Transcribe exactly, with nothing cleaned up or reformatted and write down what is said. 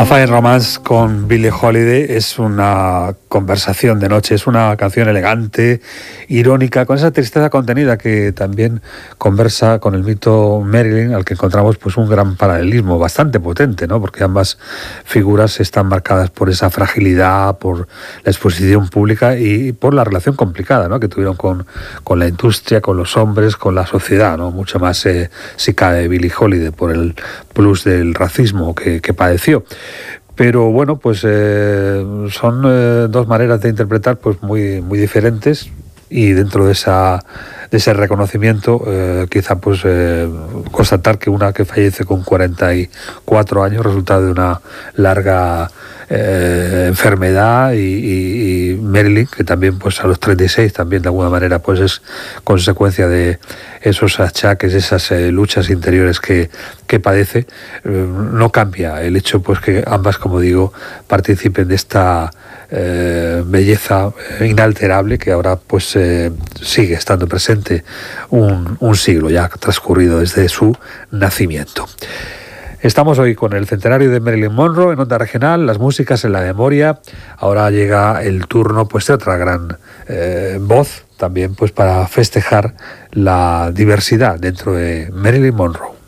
A Fine Romance con Billie Holiday es una conversación de noche, es una canción elegante, irónica, con esa tristeza contenida que también conversa con el mito Marilyn, al que encontramos pues un gran paralelismo bastante potente, ¿no? Porque ambas figuras están marcadas por esa fragilidad, por la exposición pública y por la relación complicada, ¿no? que tuvieron con, con la industria, con los hombres, con la sociedad, ¿no? Mucho más eh, si cae Billie Holiday por el plus del racismo que, que padeció. Pero bueno, pues eh, son eh, dos maneras de interpretar pues muy, muy diferentes, y dentro de esa de ese reconocimiento eh, quizá pues eh, constatar que una que fallece con cuarenta y cuatro años, resultado de una larga eh, enfermedad, y, y, y Marilyn, que también pues a los treinta y seis también de alguna manera pues es consecuencia de esos achaques, esas eh, luchas interiores que, que padece, eh, no cambia el hecho pues que ambas, como digo, participen de esta Eh, belleza inalterable que ahora pues eh, sigue estando presente un, un siglo ya transcurrido desde su nacimiento. Estamos hoy con el centenario de Marilyn Monroe en Onda Regional, las músicas en la memoria. Ahora llega el turno pues de otra gran eh, voz también pues para festejar la diversidad dentro de Marilyn Monroe.